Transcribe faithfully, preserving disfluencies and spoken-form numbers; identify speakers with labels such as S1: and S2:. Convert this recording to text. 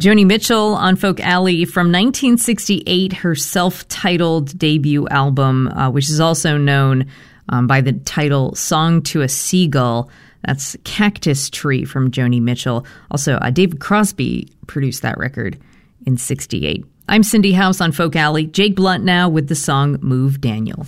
S1: Joni Mitchell on Folk Alley from nineteen sixty-eight, her self-titled debut album, uh, which is also known um, by the title Song to a Seagull. That's Cactus Tree from Joni Mitchell. Also, uh, David Crosby produced that record in sixty-eight. I'm Cindy House on Folk Alley. Jake Blunt now with the song Move Daniel.